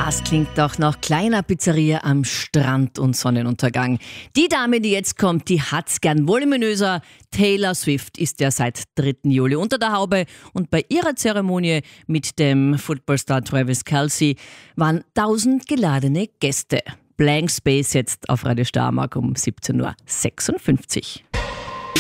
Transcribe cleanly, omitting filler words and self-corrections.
Das klingt doch nach kleiner Pizzeria am Strand und Sonnenuntergang. Die Dame, die jetzt kommt, die hat's gern voluminöser. Taylor Swift ist ja seit 3. Juli unter der Haube und bei ihrer Zeremonie mit dem Footballstar Travis Kelce waren 1000 geladene Gäste. Blank Space jetzt auf Radio Steiermark um 17:56 Uhr.